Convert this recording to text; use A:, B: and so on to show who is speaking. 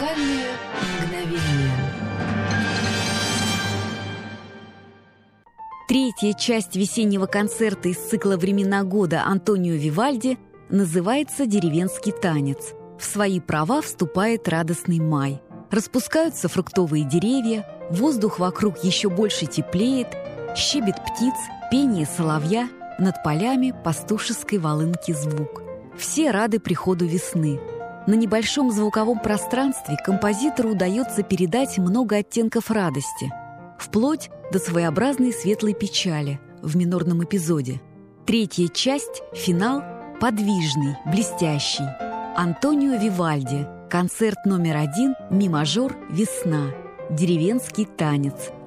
A: Музыкальные мгновения.
B: Третья часть весеннего концерта из цикла «Времена года» Антонио Вивальди называется «Деревенский танец». В свои права вступает радостный май. Распускаются фруктовые деревья, воздух вокруг еще больше теплеет, щебет птиц, пение соловья, над полями пастушеской волынки звук. Все рады приходу весны. На небольшом звуковом пространстве композитору удается передать много оттенков радости, вплоть до своеобразной светлой печали в минорном эпизоде. Третья часть, финал, подвижный, блестящий. Антонио Вивальди, концерт номер 1, ми мажор, весна, деревенский танец,